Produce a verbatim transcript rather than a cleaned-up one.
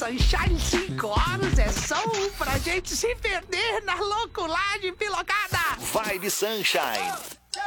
Sunshine cinco horas é só um pra gente se perder na louculagem pilocada. Vibe Sunshine.